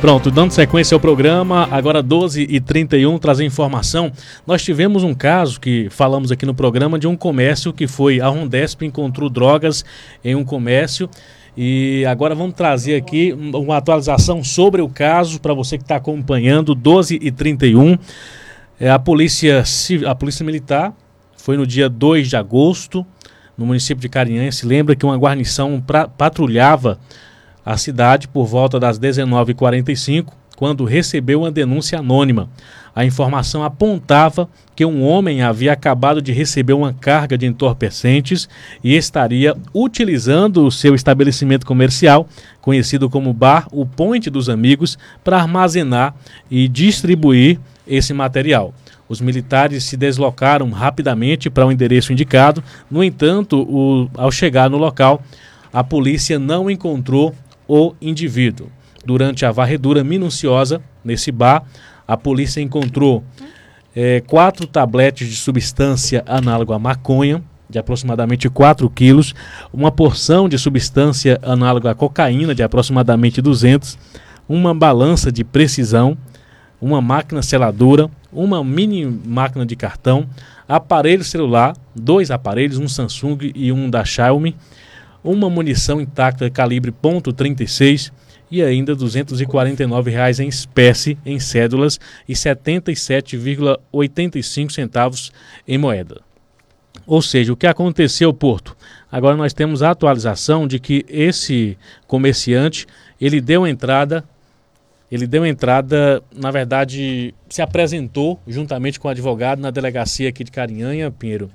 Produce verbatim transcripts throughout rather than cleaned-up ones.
Pronto, dando sequência ao programa, agora doze e trinta e um, trazer informação. Nós tivemos um caso que falamos aqui no programa de um comércio que foi, a Rondesp encontrou drogas em um comércio e agora vamos trazer aqui uma atualização sobre o caso para você que está acompanhando, doze e trinta e um. É, a, polícia, a Polícia Militar foi no dia dois de agosto, no município de Carinhanha. Se lembra que uma guarnição pra, patrulhava a cidade por volta das dezenove e quarenta e cinco, quando recebeu uma denúncia anônima. A informação apontava que um homem havia acabado de receber uma carga de entorpecentes e estaria utilizando o seu estabelecimento comercial, conhecido como Bar O Point dos Amigos, para armazenar e distribuir esse material. Os militares se deslocaram rapidamente para o endereço indicado. No entanto, o, ao chegar no local, a polícia não encontrou o indivíduo. Durante a varredura minuciosa nesse bar, a polícia encontrou é, quatro tabletes de substância análoga à maconha, de aproximadamente quatro quilos, uma porção de substância análoga à cocaína, de aproximadamente duzentos, uma balança de precisão, uma máquina seladora, uma mini máquina de cartão, aparelho celular, dois aparelhos, um Samsung e um da Xiaomi, uma munição intacta calibre ponto trinta e seis e ainda duzentos e quarenta e nove reais em espécie, em cédulas, e setenta e sete vírgula oitenta e cinco centavos em moeda. Ou seja, o que aconteceu, Porto? Agora nós temos a atualização de que esse comerciante, ele deu entrada, ele deu entrada, na verdade, se apresentou juntamente com o advogado na delegacia aqui de Carinhanha, Pinheiro,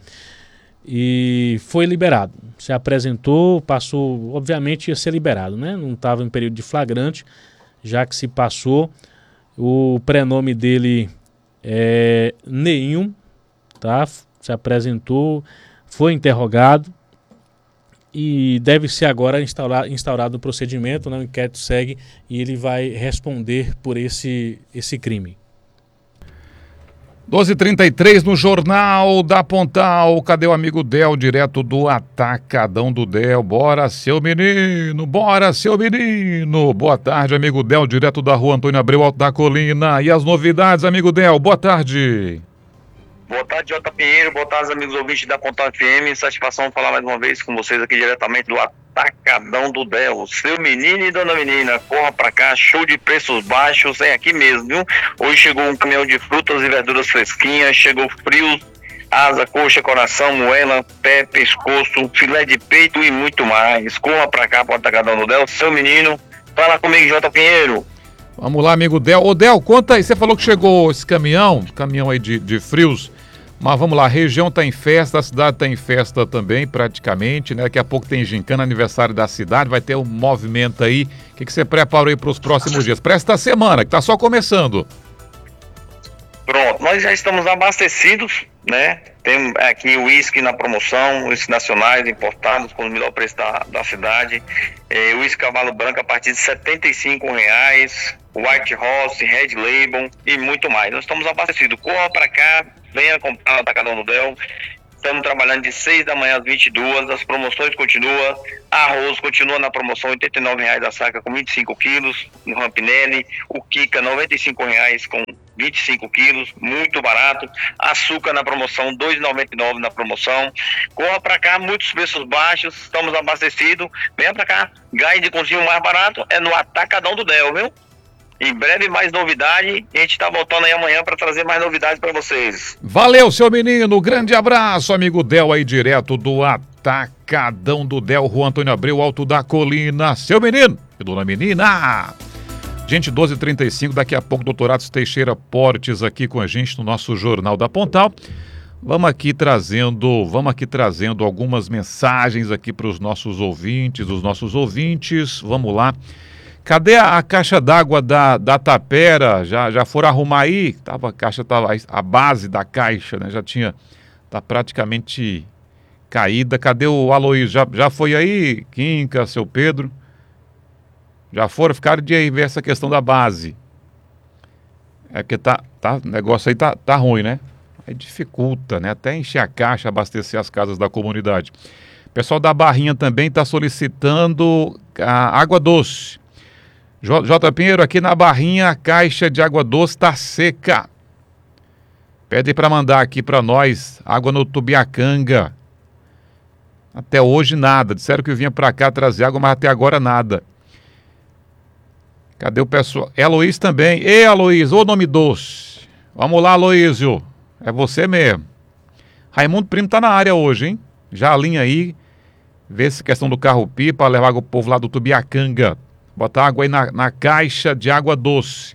e foi liberado. Se apresentou, passou, obviamente ia ser liberado, né? Não estava em período de flagrante, já que se passou. O prenome dele é Neinho, tá? Se apresentou, foi interrogado e deve ser agora instaurar, instaurado o procedimento, né? O inquérito segue e ele vai responder por esse, esse crime. doze e trinta e três no Jornal da Pontal. Cadê o amigo Del, direto do Atacadão do Del? Bora, seu menino, bora, seu menino. Boa tarde, amigo Del, direto da rua Antônio Abreu, Alto da Colina. E as novidades, amigo Del? Boa tarde. Boa tarde, Jota Pinheiro. Boa tarde, amigos ouvintes da Pontal F M. Satisfação falar mais uma vez com vocês aqui diretamente do Atacadão do Del. Seu menino e dona menina, corra pra cá, show de preços baixos, é aqui mesmo, viu? Hoje chegou um caminhão de frutas e verduras fresquinhas, chegou frios, asa, coxa, coração, moela, pé, pescoço, filé de peito e muito mais. Corra pra cá pro Atacadão do Del. Seu menino, fala comigo, Jota Pinheiro. Vamos lá, amigo Del. Ô, Del, conta aí, você falou que chegou esse caminhão, caminhão aí de, de frios. Mas vamos lá, a região está em festa, a cidade está em festa também, praticamente, né? Daqui a pouco tem gincana, aniversário da cidade, vai ter um movimento aí. O que, que você preparou aí para os próximos dias? Para esta semana, que está só começando. Pronto, nós já estamos abastecidos, né? Tem aqui o uísque na promoção, uísque nacionais importados com o melhor preço da, da cidade. É, uísque Cavalo Branco a partir de setenta e cinco reais, White Horse, Red Label e muito mais. Nós estamos abastecidos. Corra para cá, venha comprar no Atacadão do Del. Estamos trabalhando de seis da manhã às vinte e duas, as promoções continuam, arroz continua na promoção, oitenta e nove reais a saca com vinte e cinco quilos, no Rampinelli, o Kika noventa e cinco reais com vinte e cinco quilos, muito barato, açúcar na promoção, dois reais e noventa e nove centavos na promoção, corra pra cá, muitos preços baixos, estamos abastecidos, venha pra cá, gás de cozinha mais barato é no Atacadão do Del, viu? Em breve mais novidade, e a gente tá voltando aí amanhã para trazer mais novidades para vocês. Valeu, seu menino, grande abraço, amigo Del aí direto do Atacadão do Del, Rua Antônio Abreu, Alto da Colina. Seu menino e dona menina. Gente, doze e trinta e cinco, daqui a pouco, doutor Atos Teixeira Portes aqui com a gente no nosso Jornal da Pontal. Vamos aqui trazendo, vamos aqui trazendo algumas mensagens aqui para os nossos ouvintes, os nossos ouvintes. Vamos lá. Cadê a, a caixa d'água da, da Tapera? Já, já foram arrumar aí? Tava, a caixa tava, a base da caixa, né? Já tinha, tá praticamente caída. Cadê o Aloysio? Já, já foi aí, Quinca, seu Pedro? Já foram? Ficaram de aí ver essa questão da base. É porque tá, tá, o negócio aí tá, tá ruim, né? Aí dificulta, né? Até encher a caixa, abastecer as casas da comunidade. O pessoal da Barrinha também está solicitando a água doce. J. J. Pinheiro, aqui na Barrinha, a caixa de água doce está seca. Pede para mandar aqui para nós água no Tubiacanga. Até hoje nada. Disseram que eu vinha para cá trazer água, mas até agora nada. Cadê o pessoal? É Aloysio também. Ei, Aloysio, ô nome doce. Vamos lá, Aloysio. É você mesmo. Raimundo Primo tá na área hoje, hein? Já alinha aí. Vê essa questão do carro-pipa, levar o povo lá do Tubiacanga. Botar água aí na, na caixa de água doce.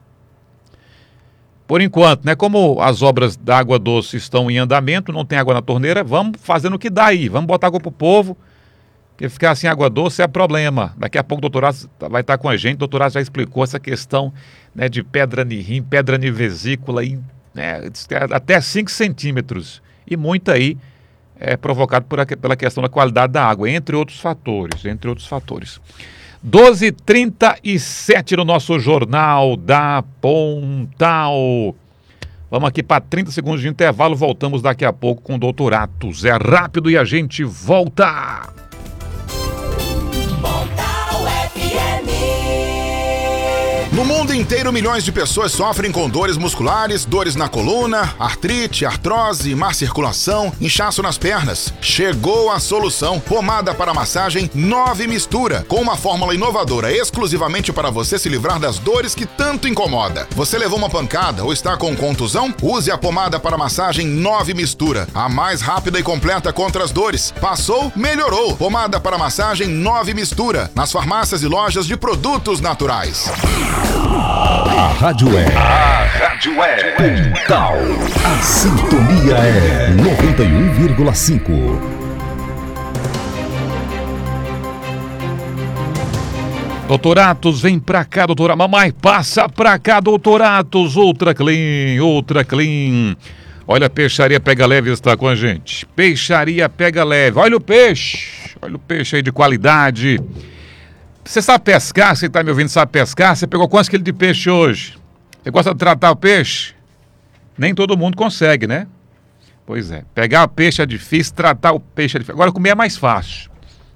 Por enquanto, né? Como as obras da água doce estão em andamento, não tem água na torneira, vamos fazendo o que dá aí. Vamos botar água pro povo, porque ficar sem água doce é problema. Daqui a pouco o doutorado vai estar com a gente. O doutorado já explicou essa questão, né, de pedra de rim, pedra de vesícula, e, né, até cinco centímetros. E muito aí é provocado por, pela questão da qualidade da água, entre outros fatores, entre outros fatores. doze e trinta e sete no nosso Jornal da Pontal. Vamos aqui para trinta segundos de intervalo, voltamos daqui a pouco com o doutor Atos. É rápido e a gente volta. No mundo inteiro, milhões de pessoas sofrem com dores musculares, dores na coluna, artrite, artrose, má circulação, inchaço nas pernas. Chegou a solução. Pomada para massagem nove Mistura, com uma fórmula inovadora exclusivamente para você se livrar das dores que tanto incomoda. Você levou uma pancada ou está com contusão? Use a pomada para massagem nove Mistura, a mais rápida e completa contra as dores. Passou? Melhorou. Pomada para massagem nove Mistura, nas farmácias e lojas de produtos naturais. A rádio é. A rádio é. Pontal. A sintonia é noventa e um vírgula cinco. Doutor Atos, vem pra cá, doutora. Mamãe, passa pra cá, doutor Atos. Ultra Clean, Ultra Clean. Olha, a Peixaria Pega Leve está com a gente. Peixaria Pega Leve. Olha o peixe. Olha o peixe aí de qualidade. Você sabe pescar? Você está me ouvindo, sabe pescar? Você pegou quantos quilos de peixe hoje? Você gosta de tratar o peixe? Nem todo mundo consegue, né? Pois é. Pegar o peixe é difícil, tratar o peixe é difícil. Agora, comer é mais fácil.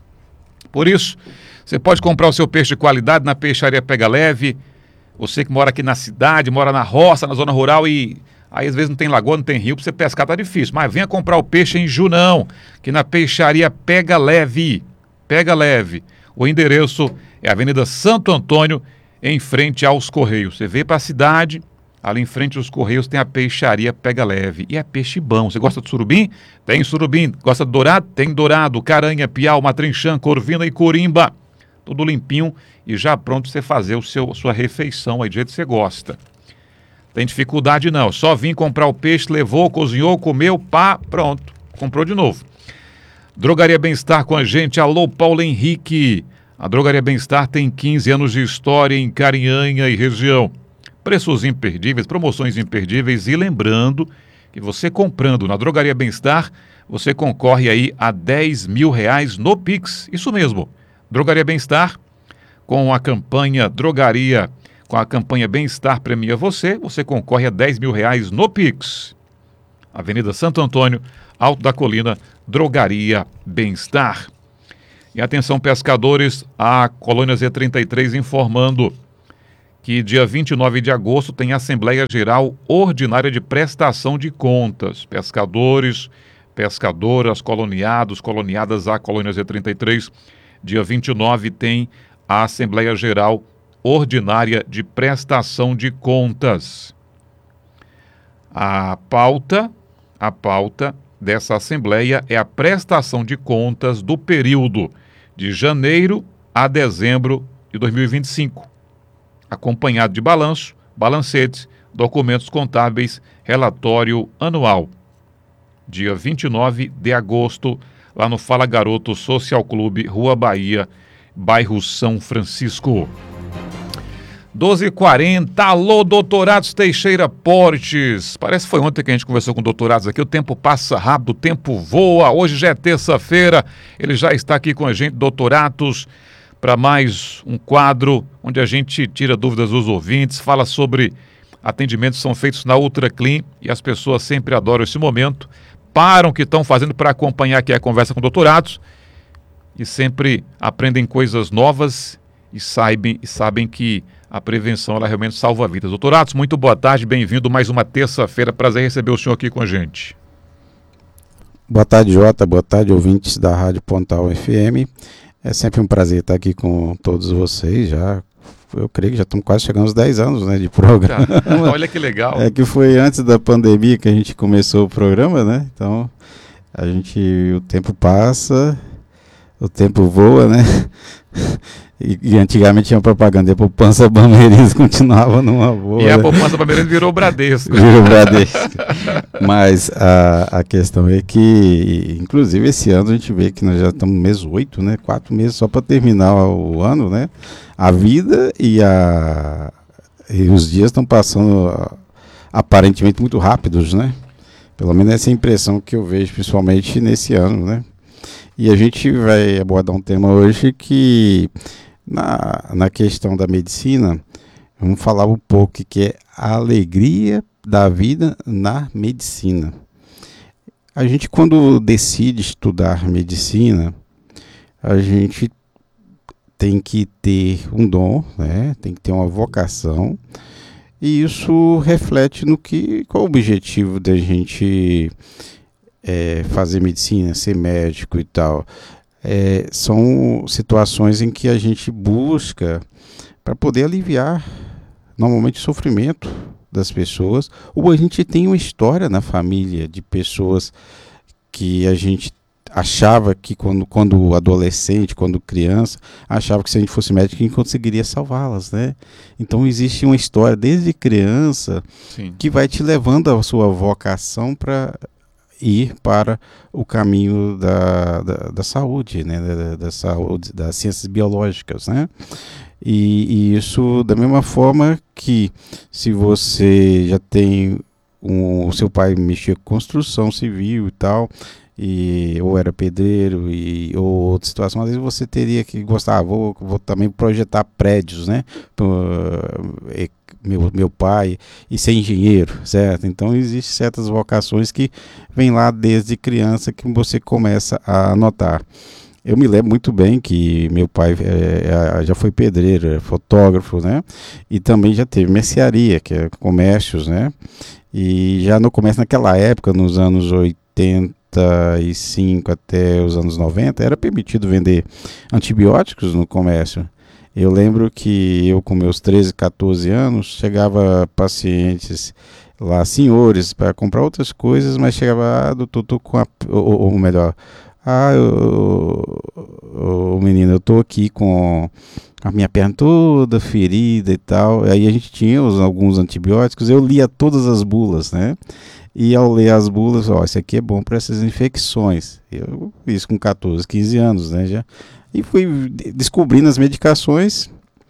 Por isso, você pode comprar o seu peixe de qualidade na Peixaria Pega Leve. Você que mora aqui na cidade, mora na roça, na zona rural e aí às vezes não tem lagoa, não tem rio, para você pescar tá difícil. Mas venha comprar o peixe em Junão, que na Peixaria Pega Leve. Pega Leve. O endereço é a Avenida Santo Antônio, em frente aos Correios. Você veio para a cidade, ali em frente aos Correios tem a Peixaria Pega Leve. E é peixe bom. Você gosta de surubim? Tem surubim. Gosta de dourado? Tem dourado. Caranha, piau, matrinchã, corvina e corimba. Tudo limpinho e já pronto para você fazer o seu, a sua refeição aí do jeito que você gosta. Tem dificuldade não. Só vim comprar o peixe, levou, cozinhou, comeu, pá, pronto. Comprou de novo. Drogaria Bem-Estar com a gente. Alô, Paulo Henrique. A Drogaria Bem-Estar tem quinze anos de história em Carinhanha e região. Preços imperdíveis, promoções imperdíveis. E lembrando que você comprando na Drogaria Bem-Estar, você concorre aí a dez mil reais no Pix. Isso mesmo. Drogaria Bem-Estar, com a campanha Drogaria, com a campanha Bem-Estar Premia Você, você concorre a dez mil reais no Pix. Avenida Santo Antônio, Alto da Colina, Drogaria Bem-Estar. E atenção, pescadores, a Colônia Z trinta e três informando que dia vinte e nove de agosto tem Assembleia Geral Ordinária de Prestação de Contas. Pescadores, pescadoras, coloniados, coloniadas à Colônia Z trinta e três, dia vinte e nove tem a Assembleia Geral Ordinária de Prestação de Contas. A pauta, a pauta dessa Assembleia é a prestação de contas do período de janeiro a dezembro de dois mil e vinte e cinco, acompanhado de balanço, balancetes, documentos contábeis, relatório anual. Dia vinte e nove de agosto, lá no Fala Garoto Social Clube, Rua Bahia, bairro São Francisco. doze e quarenta, alô, doutorados Teixeira Portes. Parece que foi ontem que a gente conversou com doutorados aqui, o tempo passa rápido, o tempo voa. Hoje já é terça-feira, ele já está aqui com a gente, doutorados, para mais um quadro onde a gente tira dúvidas dos ouvintes, fala sobre atendimentos que são feitos na Ultra Clean e as pessoas sempre adoram esse momento, param o que estão fazendo para acompanhar aqui a conversa com doutorados e sempre aprendem coisas novas e sabem, e sabem que a prevenção ela realmente salva vidas. Doutor Atos, muito boa tarde, bem-vindo mais uma terça-feira, prazer receber o senhor aqui com a gente. Boa tarde, Jota, boa tarde, ouvintes da Rádio Pontal F M. É sempre um prazer estar aqui com todos vocês, já, eu creio que já estamos quase chegando aos dez anos, né, de programa. Olha que legal. É que foi antes da pandemia que a gente começou o programa, né, então a gente, o tempo passa, o tempo voa, né, e, e antigamente tinha propaganda, e a poupança Bameirinhos continuava numa boa. E a poupança Bameirinhos virou Bradesco. Virou Bradesco. Mas a, a questão é que, inclusive, esse ano a gente vê que nós já estamos no mês oito, né? Quatro meses só para terminar o ano, né? A vida e, a, e os dias estão passando aparentemente muito rápidos, né? Pelo menos essa é a impressão que eu vejo, principalmente nesse ano, né? E a gente vai abordar um tema hoje que, na, na questão da medicina, vamos falar um pouco que é a alegria da vida na medicina. A gente, quando decide estudar medicina, a gente tem que ter um dom, né? Tem que ter uma vocação, e isso reflete no que, qual o objetivo da gente é, fazer medicina, ser médico e tal. É, são situações em que a gente busca para poder aliviar normalmente o sofrimento das pessoas, ou a gente tem uma história na família de pessoas que a gente achava que quando, quando adolescente, quando criança, achava que se a gente fosse médico a gente conseguiria salvá-las, né? Então existe uma história desde criança Sim. que vai te levando a sua vocação para ir para o caminho da, da, da saúde, né? Da, da saúde, das ciências biológicas, né? E, e isso da mesma forma que se você já tem um, o seu pai mexia com construção civil e tal, e, ou era pedreiro e, ou outra situação, às vezes você teria que gostar, ah, vou, vou também projetar prédios, né? Meu, meu pai, e ser engenheiro, certo? Então existem certas vocações que vêm lá desde criança que você começa a notar. Eu me lembro muito bem que meu pai é, já foi pedreiro, é fotógrafo, né? E também já teve mercearia, que é comércios, né? E já no começo, naquela época, nos anos oitenta e cinco até os anos noventa, era permitido vender antibióticos no comércio. Eu lembro que eu, com meus treze, quatorze anos, chegava pacientes lá, senhores, para comprar outras coisas, mas chegava, ah, doutor, tô com a... ou, ou melhor... Ah, o menino, eu tô aqui com a minha perna toda ferida e tal. Aí a gente tinha os, alguns antibióticos, eu lia todas as bulas, né? E ao ler as bulas, ó, isso aqui é bom para essas infecções. Eu fiz isso com quatorze, quinze anos, né? Já. E fui descobrindo as medicações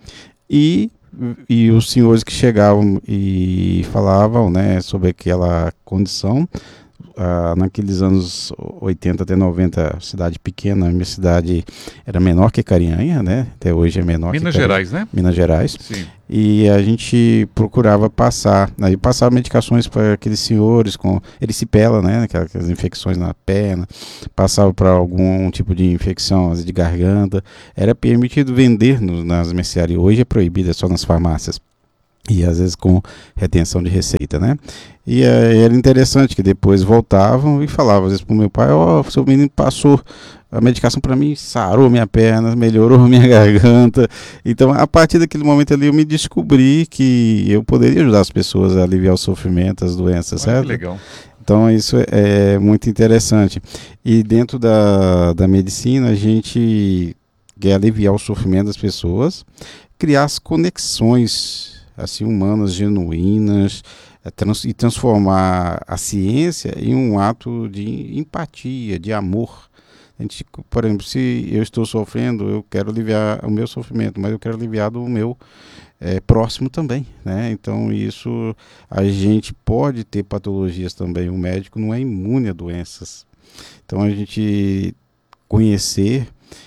e, e os senhores que chegavam e falavam, né, sobre aquela condição. Ah, naqueles anos oitenta até noventa, cidade pequena, minha cidade era menor que Carinhanha, né? Até hoje é menor Minas que Gerais, né? Minas Gerais. Sim. E a gente procurava passar, aí passava medicações para aqueles senhores com erisipela, né? Aquelas infecções na perna, passava para algum tipo de infecção de garganta. Era permitido vender no, nas mercearias, hoje é proibido, é só nas farmácias. E às vezes com retenção de receita, né? E é, era interessante que depois voltavam e falavam às vezes pro meu pai, ó, oh, seu menino passou a medicação para mim, sarou minha perna, melhorou minha garganta. Então a partir daquele momento ali eu me descobri que eu poderia ajudar as pessoas a aliviar o sofrimento, as doenças, Olha certo? que legal. Então isso é, é muito interessante. E dentro da, da medicina a gente quer aliviar o sofrimento das pessoas, criar as conexões assim, humanas, genuínas, é, trans, e transformar a ciência em um ato de empatia, de amor. A gente, por exemplo, se eu estou sofrendo, eu quero aliviar o meu sofrimento, mas eu quero aliviar do meu é, próximo também, né? Então isso, a gente pode ter patologias também, o médico não é imune a doenças. Então a gente conhecer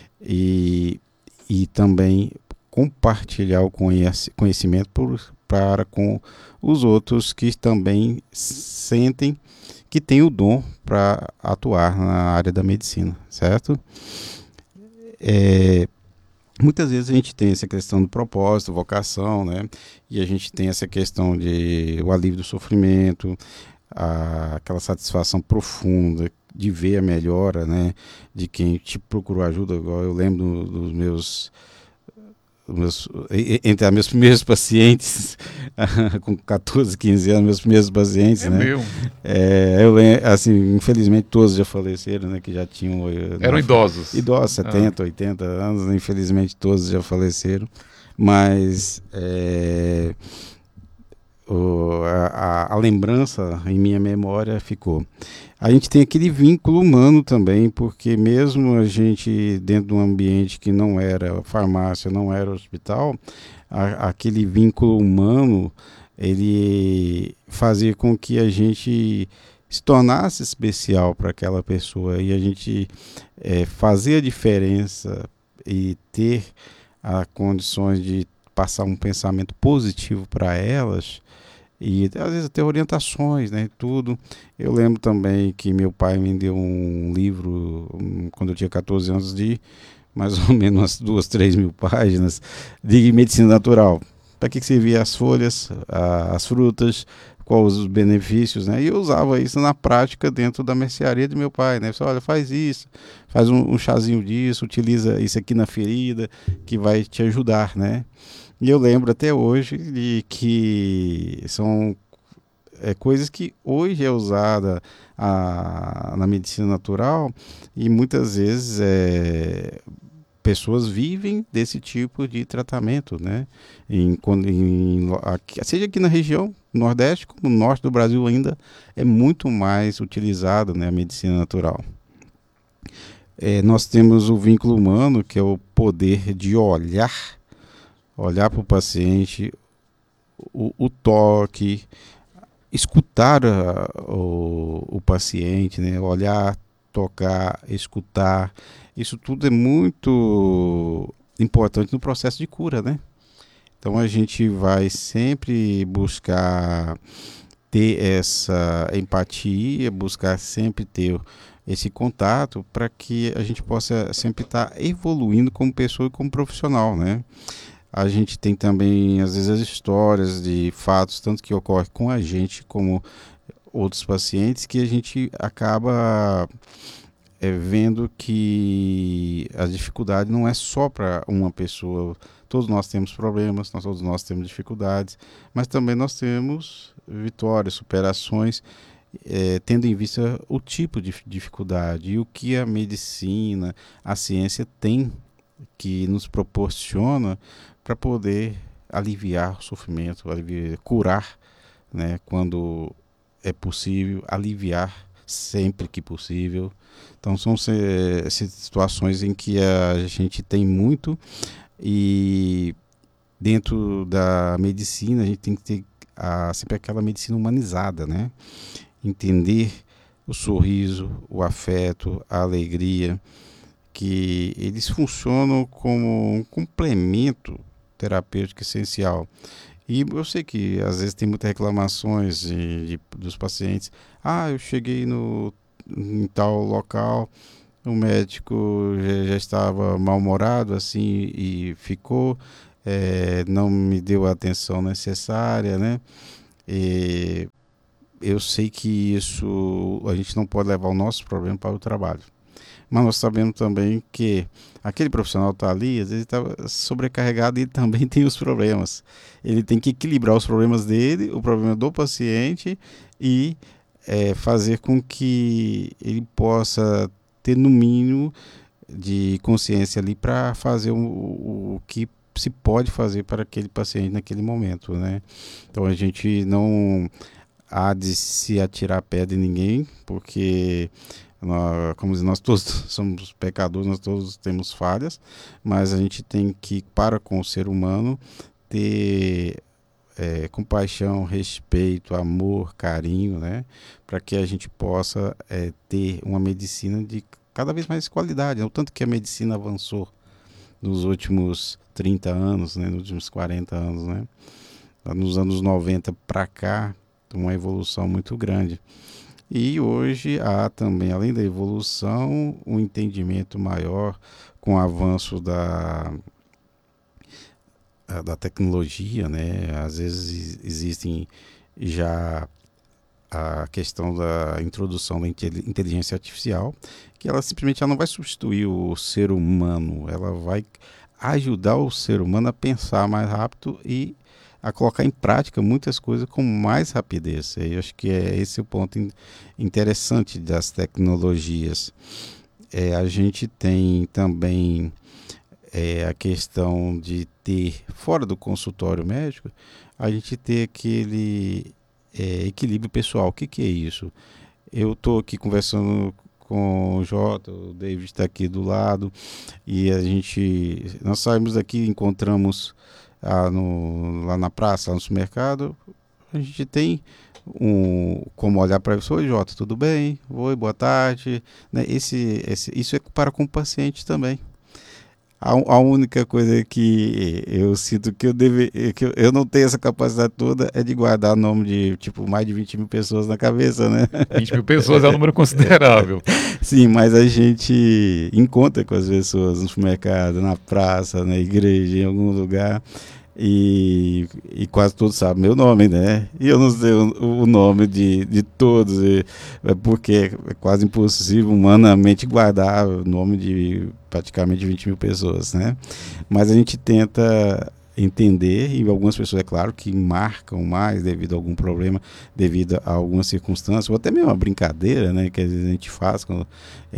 e, e também compartilhar o conhecimento por, para com os outros que também sentem que tem o dom para atuar na área da medicina, certo? É, muitas vezes a gente tem essa questão do propósito, vocação, né? E a gente tem essa questão de o alívio do sofrimento, a, aquela satisfação profunda de ver a melhora, né? De quem te procurou ajuda. Eu lembro dos meus, meus entre os meus primeiros pacientes, com catorze, quinze anos, meus primeiros pacientes, é, né? Meu. É, eu lembro, assim, infelizmente todos já faleceram, né? Que já tinham... Eram não, idosos. Idosos, setenta, ah. oitenta anos, infelizmente todos já faleceram. Mas é, o, a, a lembrança em minha memória ficou. A gente tem aquele vínculo humano também, porque mesmo a gente dentro de um ambiente que não era farmácia, não era hospital, a, aquele vínculo humano, ele fazia com que a gente se tornasse especial para aquela pessoa e a gente é, fazer a diferença e ter as condições de passar um pensamento positivo para elas. E às vezes até orientações, né, tudo. Eu lembro também que meu pai me deu um livro, um, quando eu tinha catorze anos, de mais ou menos umas duas, três mil páginas de medicina natural. Para que, que servia as folhas, a, as frutas, quais os benefícios, né? E eu usava isso na prática dentro da mercearia de meu pai, né? Falei, olha, faz isso, faz um, um chazinho disso, utiliza isso aqui na ferida, que vai te ajudar, né? E eu lembro até hoje de que são é, coisas que hoje é usada a, na medicina natural e muitas vezes é, pessoas vivem desse tipo de tratamento, né? Em, em, aqui, seja aqui na região Nordeste como no Norte do Brasil ainda é muito mais utilizada, né, a medicina natural. É, nós temos o vínculo humano, que é o poder de olhar olhar para o paciente, o toque, escutar a, o, o paciente, né? Olhar, tocar, escutar, isso tudo é muito importante no processo de cura, né? Então a gente vai sempre buscar ter essa empatia, buscar sempre ter esse contato para que a gente possa sempre estar evoluindo como pessoa e como profissional, né? A gente tem também, às vezes, as histórias de fatos, tanto que ocorrem com a gente como outros pacientes, que a gente acaba é, vendo que a dificuldade não é só para uma pessoa. Todos nós temos problemas, nós, todos nós temos dificuldades, mas também nós temos vitórias, superações, é, tendo em vista o tipo de dificuldade e o que a medicina, a ciência tem que nos proporciona para poder aliviar o sofrimento, aliviar, curar, né, quando é possível, aliviar sempre que possível. Então são se, situações em que a gente tem muito e dentro da medicina a gente tem que ter a, sempre aquela medicina humanizada, né? Entender o sorriso, o afeto, a alegria, que eles funcionam como um complemento terapêutico essencial. E eu sei que às vezes tem muitas reclamações de, de, dos pacientes. Ah, eu cheguei no, em tal local, o médico já, já estava mal-humorado assim e ficou, é, não me deu a atenção necessária, né? E eu sei que isso, a gente não pode levar o nosso problema para o trabalho. Mas nós sabemos também que aquele profissional está ali, às vezes está sobrecarregado e ele também tem os problemas. Ele tem que equilibrar os problemas dele, o problema do paciente e é, fazer com que ele possa ter no mínimo de consciência ali para fazer o, o, o que se pode fazer para aquele paciente naquele momento, né? Então a gente não há de se atirar a pedra em ninguém, porque nós, como diz, nós todos somos pecadores, nós todos temos falhas, mas a gente tem que, para com o ser humano, ter é, compaixão, respeito, amor, carinho, né? Para que a gente possa é, ter uma medicina de cada vez mais qualidade, né? O tanto que a medicina avançou nos últimos trinta anos, né? Nos últimos quarenta anos, né? Nos anos noventa para cá, uma evolução muito grande. E hoje há também, além da evolução, um entendimento maior com o avanço da, da tecnologia, né? Às vezes existem já a questão da introdução da inteligência artificial, que ela simplesmente ela não vai substituir o ser humano, ela vai ajudar o ser humano a pensar mais rápido e a colocar em prática muitas coisas com mais rapidez. Eu acho que é esse o ponto in- interessante das tecnologias. É, a gente tem também é, a questão de ter, fora do consultório médico, a gente ter aquele é, equilíbrio pessoal. O que, que é isso? Eu estou aqui conversando com o Jota, o David está aqui do lado, e a gente, nós saímos daqui, encontramos ah, no, lá na praça, lá no supermercado, a gente tem um, como olhar para a pessoa: oi Jota, tudo bem? Oi, boa tarde. Né? Esse, esse, isso é para com o paciente também. A, a única coisa que eu sinto que eu, deve, que eu, eu não tenho essa capacidade toda é de guardar o nome de tipo mais de vinte mil pessoas na cabeça, né? vinte mil pessoas é um número considerável. Sim, mas a gente encontra com as pessoas no supermercado, na praça, na igreja, em algum lugar. E, e quase todos sabem meu nome, né? E eu não sei o, o nome de, de todos, e, é porque é quase impossível humanamente guardar o nome de praticamente vinte mil pessoas, né? Mas a gente tenta entender, e algumas pessoas, é claro, que marcam mais devido a algum problema, devido a alguma circunstância, ou até mesmo uma brincadeira, né, que às vezes a gente faz com,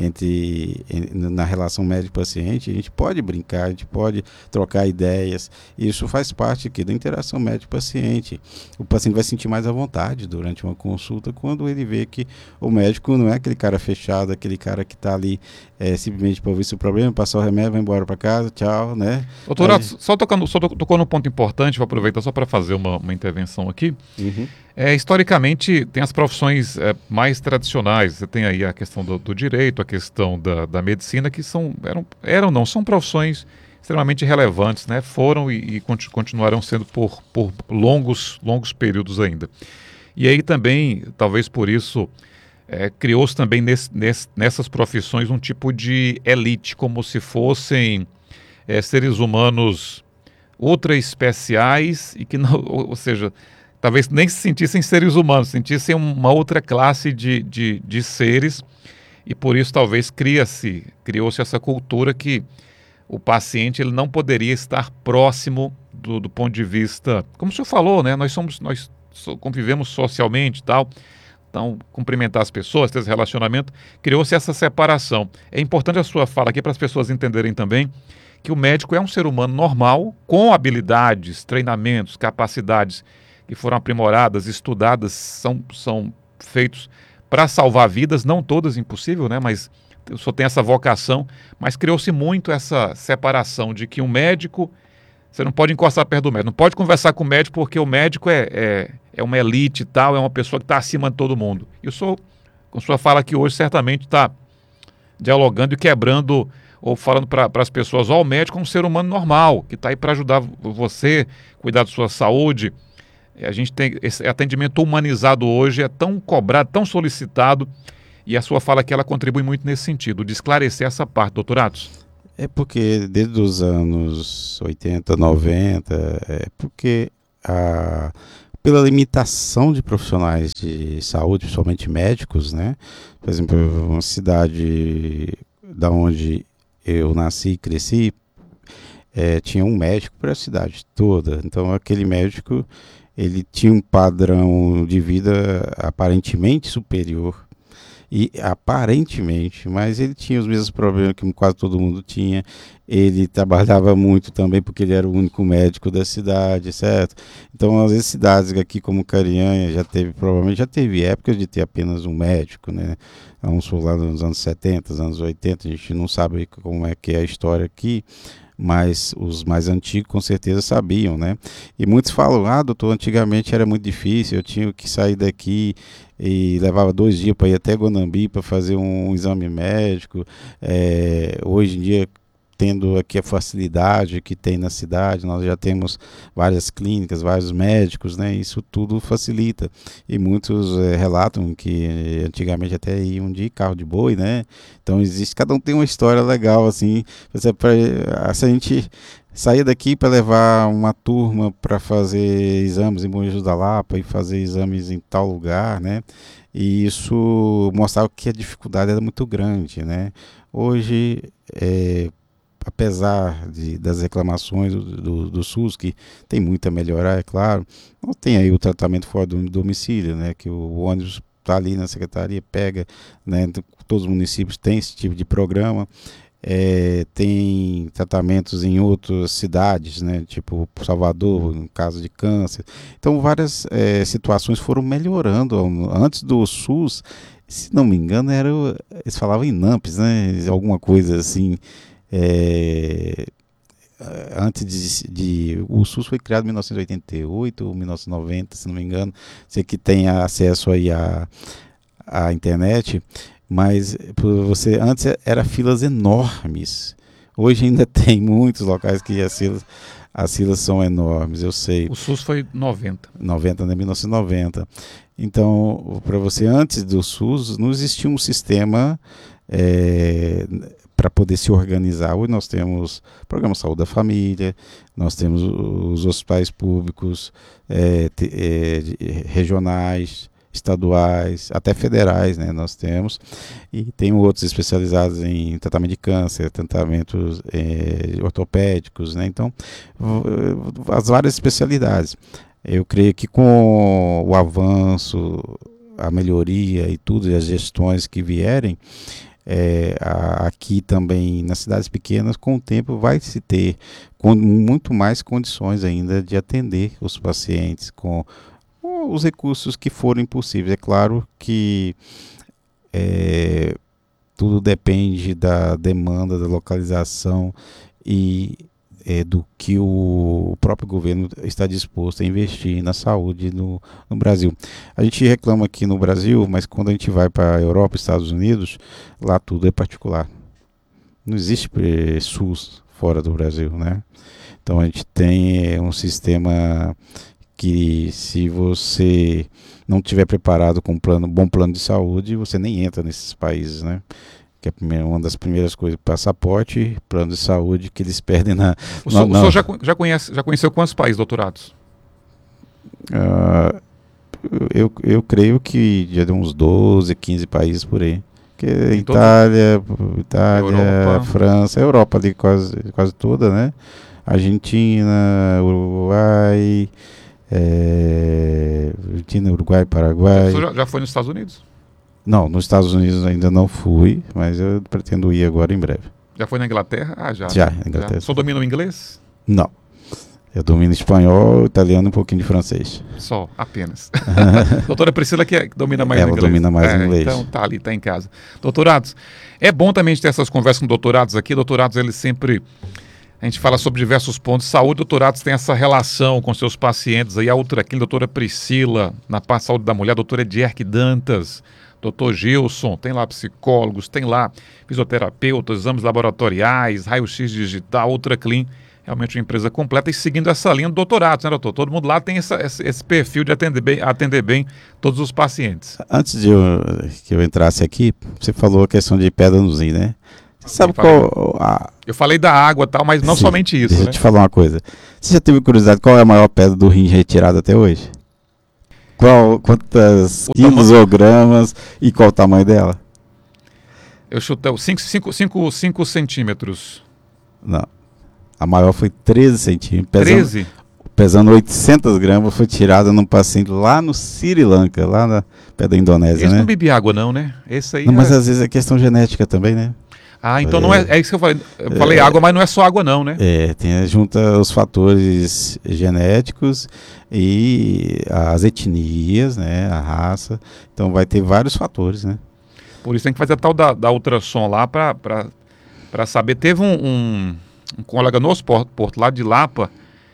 entre, na relação médico-paciente. A gente pode brincar, a gente pode trocar ideias, e isso faz parte aqui da interação médico-paciente. O paciente vai sentir mais à vontade durante uma consulta quando ele vê que o médico não é aquele cara fechado, aquele cara que está ali é, simplesmente para ver se o problema, passar o remédio, vai embora para casa, tchau, né? Doutor, Aí... só tocando, só tocou num ponto importante, vou aproveitar só para fazer uma, uma intervenção aqui. Uhum. É, historicamente, tem as profissões é, mais tradicionais. Você tem aí a questão do, do direito, a questão da, da medicina, que são, eram, eram não, são profissões extremamente relevantes, né? Foram e, e continuarão sendo por, por longos, longos períodos ainda. E aí também, talvez por isso, é, criou-se também nesse, nesse, nessas profissões um tipo de elite, como se fossem é, seres humanos ultra especiais e que não, ou seja, talvez nem se sentissem seres humanos, sentissem uma outra classe de, de, de seres, e por isso talvez cria-se, criou-se essa cultura que o paciente ele não poderia estar próximo do, do ponto de vista, como o senhor falou, né? Nós somos, nós convivemos socialmente e tal, então cumprimentar as pessoas, ter esse relacionamento, criou-se essa separação. É importante a sua fala aqui para as pessoas entenderem também que o médico é um ser humano normal, com habilidades, treinamentos, capacidades que foram aprimoradas, estudadas, são, são feitos para salvar vidas, não todas, impossível, né? Mas eu só tenho essa vocação, mas criou-se muito essa separação de que um médico, você não pode encostar perto do médico, não pode conversar com o médico porque o médico é, é, é uma elite e tal, é uma pessoa que está acima de todo mundo. E eu sou, com sua fala aqui hoje, certamente está dialogando e quebrando, ou falando para as pessoas: ó, o médico é um ser humano normal, que está aí para ajudar você, cuidar da sua saúde. A gente tem esse atendimento humanizado hoje, é tão cobrado, tão solicitado, e a sua fala aqui ela contribui muito nesse sentido, de esclarecer essa parte, doutor Atos. É porque desde os anos oitenta, noventa, é porque a, pela limitação de profissionais de saúde, principalmente médicos, né? Por exemplo, uma cidade da onde eu nasci e cresci, é, tinha um médico para a cidade toda. Então aquele médico, ele tinha um padrão de vida aparentemente superior, e aparentemente, mas ele tinha os mesmos problemas que quase todo mundo tinha. Ele trabalhava muito também porque ele era o único médico da cidade, certo? Então, às vezes, cidades aqui como Carinhanha já teve, provavelmente já teve épocas de ter apenas um médico, né? Vamos falar nos anos setenta, nos anos oitenta, a gente não sabe como é que é a história aqui, mas os mais antigos com certeza sabiam, né? E muitos falam: ah, doutor, antigamente era muito difícil, eu tinha que sair daqui e levava dois dias para ir até Guanambi para fazer um exame médico. É, hoje em dia, tendo aqui a facilidade que tem na cidade, nós já temos várias clínicas, vários médicos, né? Isso tudo facilita. E muitos é, relatam que antigamente até iam de carro de boi, né? Então existe, cada um tem uma história legal, assim. Se a gente saía daqui para levar uma turma para fazer exames em Bom Jesus da Lapa e fazer exames em tal lugar, né? E isso mostrava que a dificuldade era muito grande, né? Hoje, é, apesar de, das reclamações do, do, do SUS, que tem muito a melhorar, é claro, tem aí o tratamento fora do domicílio, né? Que o ônibus está ali na secretaria, pega, né? Todos os municípios têm esse tipo de programa. É, tem tratamentos em outras cidades, né, tipo Salvador, no caso de câncer. Então várias é, situações foram melhorando. Antes do SUS, se não me engano, era, eles falavam em NAMPS, né, alguma coisa assim. É, antes de, de... O SUS foi criado em mil novecentos e oitenta e oito ou mil novecentos e noventa, se não me engano. Você que tem acesso aí à, à internet... Mas você antes era filas enormes. Hoje ainda tem muitos locais que as filas, as filas são enormes, eu sei. O SUS foi noventa. noventa, né? mil novecentos e noventa. Então, para você, antes do SUS, não existia um sistema é, para poder se organizar. Hoje nós temos o Programa Saúde da Família, nós temos os hospitais públicos é, te, é, regionais, estaduais, até federais, né, nós temos, e tem outros especializados em tratamento de câncer, tratamentos é, ortopédicos, né, então, as várias especialidades. Eu creio que com o avanço, a melhoria e tudo, e as gestões que vierem, é, a, aqui também nas cidades pequenas, com o tempo vai se ter com muito mais condições ainda de atender os pacientes com os recursos que forem possíveis. É claro que é, tudo depende da demanda, da localização e é, do que o próprio governo está disposto a investir na saúde no, no Brasil. A gente reclama aqui no Brasil, mas quando a gente vai para a Europa, Estados Unidos, lá tudo é particular. Não existe é, SUS fora do Brasil, né? Então a gente tem é, um sistema que, se você não estiver preparado com um plano, bom plano de saúde, você nem entra nesses países, né? Que é uma das primeiras coisas, passaporte, plano de saúde, que eles perdem na... O senhor, o senhor já, já, conhece, já conheceu quantos países, doutorados? Uh, eu, eu creio que já deu uns doze, quinze países por aí. Que Itália, Itália, Europa. França, Europa ali quase, quase toda, né? Argentina, Uruguai... É, Argentina, Uruguai, Paraguai. Você já, já foi nos Estados Unidos? Não, nos Estados Unidos ainda não fui, mas eu pretendo ir agora em breve. Já foi na Inglaterra? Ah, já. Já, na Inglaterra. Só domina o inglês? Não. Eu domino espanhol, italiano e um pouquinho de francês. Só, apenas. Doutora Priscila que domina mais Ela inglês. Ela domina mais é, inglês. Então tá ali, tá em casa. Doutorados, é bom também a gente ter essas conversas com doutorados aqui. Doutorados, eles sempre... A gente fala sobre diversos pontos de saúde. Doutorados tem essa relação com seus pacientes aí. A outra aqui, a doutora Priscila, na parte de saúde da mulher, a doutora Edierque Dantas, doutor Gilson, tem lá psicólogos, tem lá fisioterapeutas, exames laboratoriais, raio-x digital, Ultra Clean. Realmente uma empresa completa e seguindo essa linha do doutorados, né, doutor? Todo mundo lá tem essa, esse perfil de atender bem, atender bem todos os pacientes. Antes de eu, que eu entrasse aqui, você falou a questão de pedra no rim, né? Sabe qual... A... Eu falei da água e tal, mas não Sim, somente isso. Deixa né? eu te falar uma coisa. Você já teve curiosidade qual é a maior pedra do rim retirada até hoje? Qual, quantas o quilos tamanho... ou gramas e qual o tamanho dela? Eu chutei cinco centímetros. Não. A maior foi treze centímetros. Pesando, treze? Pesando oitocentas gramas, foi tirada num paciente lá no Sri Lanka, lá na pé da Indonésia, Esse né? não bebe água não, né? Esse aí não, é... Mas às vezes é questão genética também, né? Ah, então é, não é, é isso que eu falei. Eu falei é, água, mas não é só água não, né? É, tem junta os fatores genéticos e as etnias, né? A raça. Então vai ter vários fatores, né? Por isso tem que fazer a tal da, da ultrassom lá para saber. Teve um, um, um colega nosso, Porto, Porto lá de Lapa,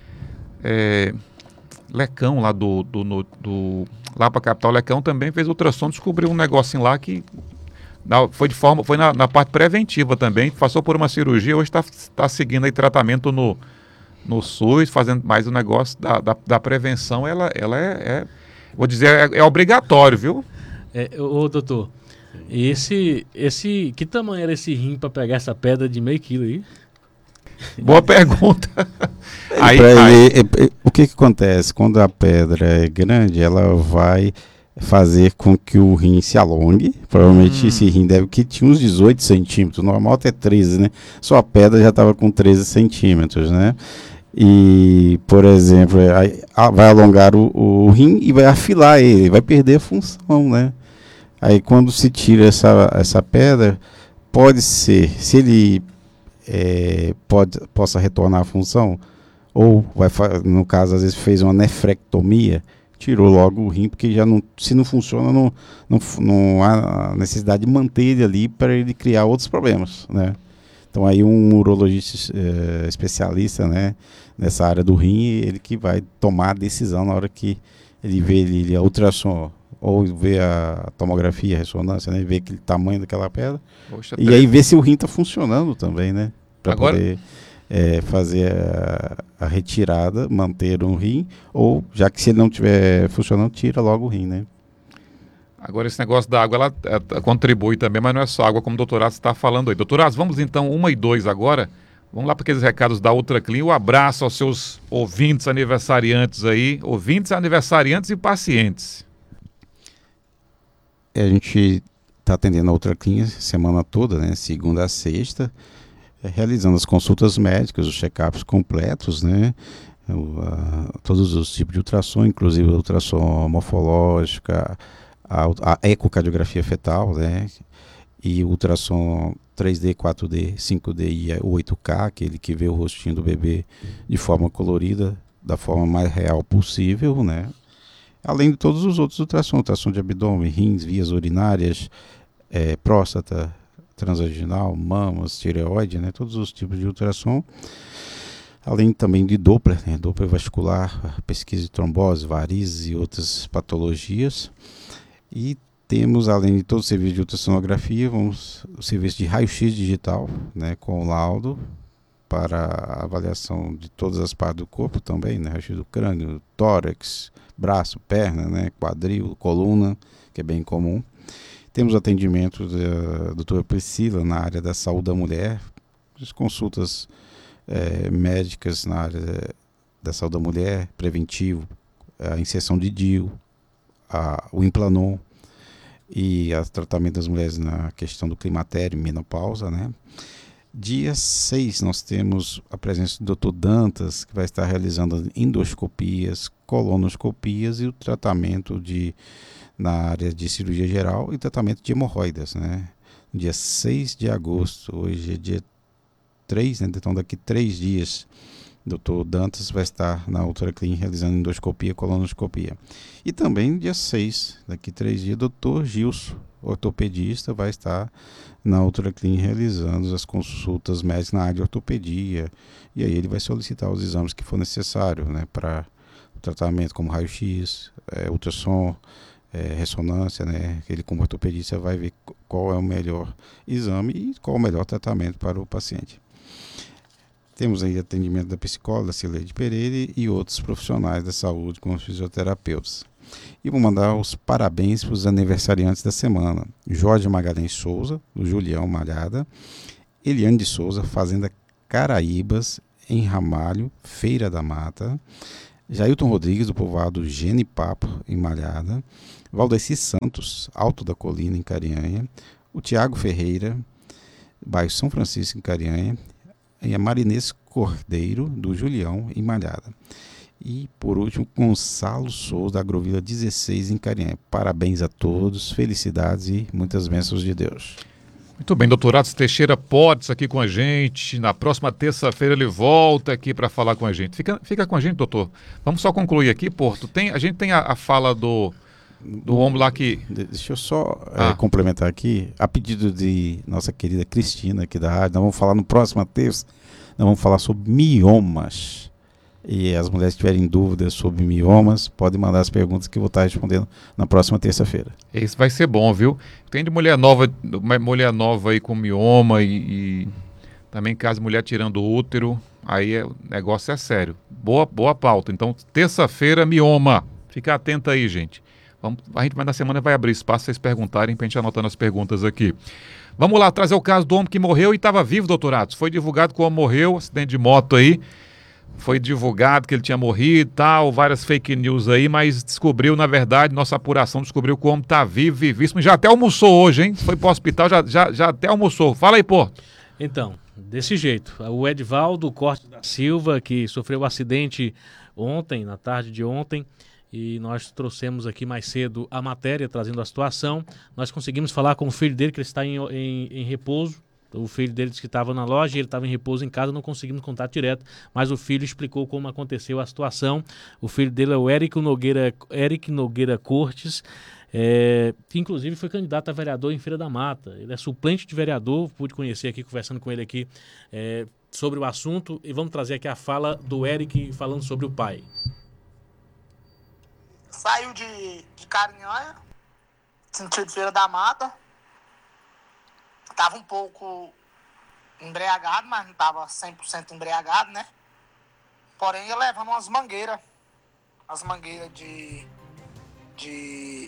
é, Lecão lá do, do, no, do Lapa Capital, Lecão também fez ultrassom, descobriu um negocinho lá que na, foi de forma, foi na, na parte preventiva também, passou por uma cirurgia, hoje está tá seguindo aí tratamento no, no SUS, fazendo mais o um negócio da, da, da prevenção, ela, ela é, é, vou dizer, é, é obrigatório, viu? É, ô doutor, esse, esse, que tamanho era esse rim para pegar essa pedra de meio quilo aí? Boa pergunta. aí, aí... Ele, o que, que acontece? Quando a pedra é grande, ela vai fazer com que o rim se alongue. Provavelmente hum. esse rim deve que tinha uns dezoito centímetros, o normal até treze, né? Só a pedra já estava com treze centímetros, né? E, por exemplo, vai alongar o, o rim e vai afilar ele, vai perder a função, né? Aí quando se tira essa, essa pedra, pode ser, se ele é, pode, possa retornar a função, ou vai, no caso, às vezes fez uma nefrectomia, tirou logo o rim, porque já não, se não funciona, não, não, não há necessidade de manter ele ali para ele criar outros problemas, né? Então aí um urologista é, especialista, né, nessa área do rim, ele que vai tomar a decisão na hora que ele vê ele, a ultrassom, ou vê a tomografia, a ressonância, né, vê aquele tamanho daquela pedra, Poxa, e aí vê se o rim está funcionando também, né, para Agora... poder é, fazer a, a retirada, manter um rim, ou já que se ele não estiver funcionando, tira logo o rim, né. Agora, esse negócio da água, ela, ela contribui também, mas não é só água, como o doutor Atos está falando aí. Doutor Atos, vamos então, uma e dois agora. Vamos lá para aqueles recados da Ultraclean. Um abraço aos seus ouvintes aniversariantes aí. Ouvintes, aniversariantes e pacientes. A gente está atendendo a Ultraclean semana toda, né? Segunda a sexta, realizando as consultas médicas, os check-ups completos, né? O, a, todos os tipos de ultrassom, inclusive a ultrassom morfológica, A, a ecocardiografia fetal, né, e o ultrassom três D, quatro D, cinco D e oito K, aquele que vê o rostinho do bebê de forma colorida, da forma mais real possível, né, além de todos os outros ultrassons, ultrassom de abdômen, rins, vias urinárias, é, próstata, transvaginal, mamas, tireoide, né, todos os tipos de ultrassom, além também de Doppler, né, Doppler vascular, pesquisa de trombose, varizes e outras patologias. E temos, além de todo o serviço de ultrassonografia, vamos, o serviço de raio-x digital, né, com laudo para a avaliação de todas as partes do corpo também, né, raio-x do crânio, tórax, braço, perna, né, quadril, coluna, que é bem comum. Temos atendimento da doutora Priscila na área da saúde da mulher, as consultas é, médicas na área da saúde da mulher, preventivo, a inserção de D I U, A, o Implanon e o tratamento das mulheres na questão do climatério, menopausa, né? Dia seis nós temos a presença do doutor Dantas, que vai estar realizando endoscopias, colonoscopias e o tratamento de, na área de cirurgia geral e tratamento de hemorroidas, né? Dia seis de agosto, hoje é dia três, né? Então daqui três dias doutor Dantas vai estar na Ultraclean realizando endoscopia e colonoscopia. E também dia seis, daqui três dias, doutor Gilson, ortopedista, vai estar na Ultraclean realizando as consultas médicas na área de ortopedia. E aí ele vai solicitar os exames que for necessário, né, para o tratamento, como raio-x, é, ultrassom, é, ressonância, né? Ele, como ortopedista, vai ver qual é o melhor exame e qual é o melhor tratamento para o paciente. Temos aí atendimento da psicóloga Cileide Pereira e outros profissionais da saúde, como os fisioterapeutas. E vou mandar os parabéns para os aniversariantes da semana. Jorge Magalhães Souza, do Julião Malhada. Eliane de Souza, Fazenda Caraíbas, em Ramalho, Feira da Mata. Jailton Rodrigues, do povoado Genipapo, em Malhada. Valdeci Santos, Alto da Colina, em Carianha. O Tiago Ferreira, bairro São Francisco, em Carianha. E a Marinês Cordeiro, do Julião, em Malhada. E, por último, Gonçalo Souza, da Agrovila dezesseis, em Carianha. Parabéns a todos, felicidades e muitas bênçãos de Deus. Muito bem, doutor Atos Teixeira Potts aqui com a gente. Na próxima terça-feira ele volta aqui para falar com a gente. Fica, fica com a gente, doutor. Vamos só concluir aqui, Porto. Tem, a gente tem a, a fala do... Do homem lá que... Deixa eu só ah. é, complementar aqui, a pedido de nossa querida Cristina aqui da rádio, nós vamos falar no próximo terça, nós vamos falar sobre miomas. E as mulheres que tiverem dúvidas sobre miomas, podem mandar as perguntas que eu vou estar respondendo na próxima terça-feira. Esse vai ser bom, viu? Tem de mulher nova, uma mulher nova aí com mioma e, e também caso mulher tirando o útero, aí é, o negócio é sério. Boa, boa pauta. Então, terça-feira, mioma. Fica atento aí, gente. Vamos, a gente vai na semana vai abrir espaço vocês perguntarem pra gente anotando as perguntas aqui. Vamos lá, trazer o caso do homem que morreu e estava vivo, doutor Atos. Foi divulgado que o homem morreu, acidente de moto aí. Foi divulgado que ele tinha morrido e tal, várias fake news aí, mas descobriu, na verdade, nossa apuração descobriu que o homem tá vivo, vivíssimo. Já até almoçou hoje, hein? Foi pro hospital, já, já, já até almoçou. Fala aí, Porto. Então, desse jeito, o Edivaldo Cortes da Silva, que sofreu um acidente ontem, na tarde de ontem, e nós trouxemos aqui mais cedo a matéria, trazendo a situação. Nós conseguimos falar com o filho dele, que ele está em, em, em repouso. O filho dele disse que estava na loja e ele estava em repouso em casa, não conseguimos contato direto, mas o filho explicou como aconteceu a situação. O filho dele é o Eric Nogueira, Eric Nogueira Cortes, é, que inclusive foi candidato a vereador em Feira da Mata. Ele é suplente de vereador, pude conhecer aqui, conversando com ele aqui é, sobre o assunto, e vamos trazer aqui a fala do Eric falando sobre o pai. Saiu de, de Carinhanha, sentido Feira da Mata. Tava um pouco embriagado, mas não tava cem por cento embriagado, né? Porém, ia levando umas mangueiras. As mangueiras de... De...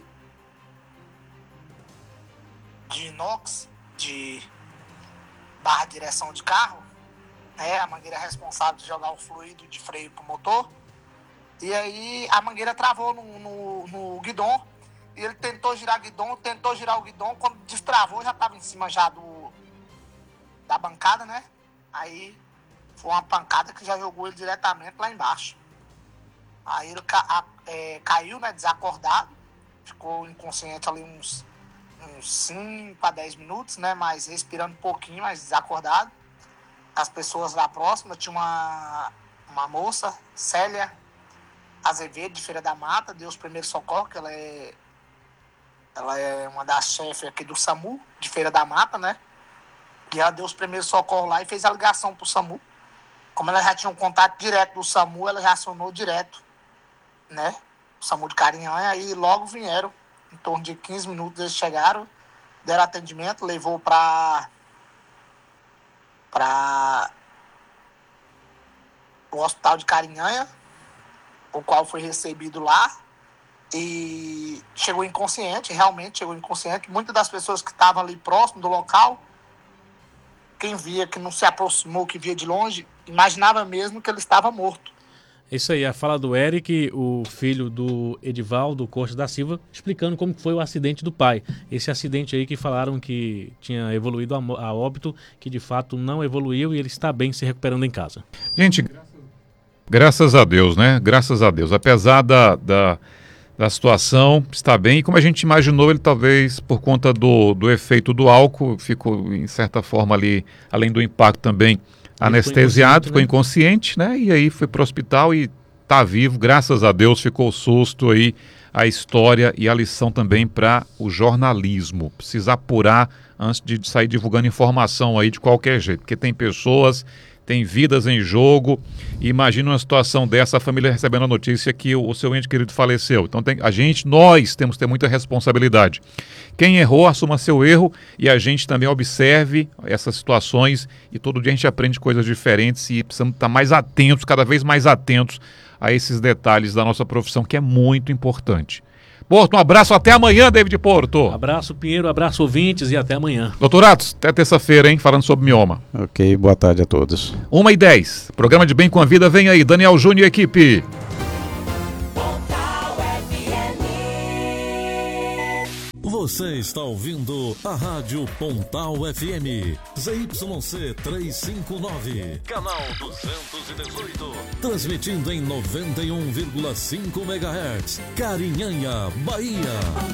De inox, de barra de direção de carro. Né? A mangueira é responsável de jogar o fluido de freio pro motor. E aí, a mangueira travou no, no, no guidão. E ele tentou girar o guidão, tentou girar o guidão, quando destravou, já estava em cima já do, da bancada, né? Aí foi uma pancada que já jogou ele diretamente lá embaixo. Aí ele ca, a, é, caiu, né, desacordado, ficou inconsciente ali uns, uns cinco a dez minutos, né? Mas respirando um pouquinho, mas desacordado. As pessoas lá próximas, tinha uma, uma moça, Célia Azevedo, de Feira da Mata, deu os primeiros socorros, que ela é... Ela é uma das chefes aqui do SAMU, de Feira da Mata, né? E ela deu os primeiros socorros lá e fez a ligação pro SAMU. Como ela já tinha um contato direto do SAMU, ela já acionou direto, né? O SAMU de Carinhanha, aí logo vieram. Em torno de quinze minutos eles chegaram, deram atendimento, levou para para o hospital de Carinhanha, o qual foi recebido lá. E chegou inconsciente, realmente chegou inconsciente. Muitas das pessoas que estavam ali próximo do local, quem via, que não se aproximou, que via de longe, imaginava mesmo que ele estava morto. Isso aí, a fala do Eric, o filho do Edivaldo Cortes da Silva, explicando como foi o acidente do pai. Esse acidente aí que falaram que tinha evoluído a, a óbito, que de fato não evoluiu e ele está bem se recuperando em casa. Gente, graças a Deus, né? Graças a Deus. Apesar da... da... da situação, está bem, e como a gente imaginou, ele talvez, por conta do, do efeito do álcool, ficou, em certa forma ali, além do impacto também, anestesiado, ficou inconsciente, né? E aí foi para o hospital e está vivo, graças a Deus, ficou susto aí, a história e a lição também para o jornalismo. Precisa apurar antes de sair divulgando informação aí de qualquer jeito, porque tem pessoas... Tem vidas em jogo, e imagina uma situação dessa, a família recebendo a notícia que o, o seu ente querido faleceu. Então tem, a gente, nós temos que ter muita responsabilidade. Quem errou, assuma seu erro, e a gente também observe essas situações, e todo dia a gente aprende coisas diferentes, e precisamos estar mais atentos, cada vez mais atentos a esses detalhes da nossa profissão, que é muito importante. Porto, um abraço, até amanhã, David Porto. Abraço, Pinheiro, abraço, ouvintes, e até amanhã. Doutor Atos, até terça-feira, hein, falando sobre mioma. Ok, boa tarde a todos. uma e dez, programa de Bem com a Vida, vem aí, Daniel Júnior e equipe. Você está ouvindo a Rádio Pontal F M, Z Y C trezentos e cinquenta e nove, canal duzentos e dezoito, transmitindo em noventa e um vírgula cinco megahertz, Carinhanha, Bahia.